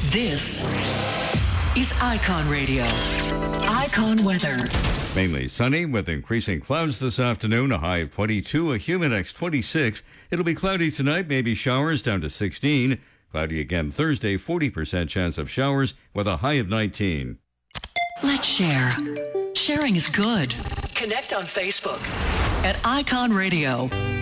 This is Icon Radio. Icon weather. Mainly sunny with increasing clouds this afternoon, a high of 22, a humid index 26. It'll be cloudy tonight, maybe showers down to 16. Cloudy again Thursday, 40% chance of showers with a high of 19. Let's share. Sharing is good. Connect on Facebook at Icon Radio.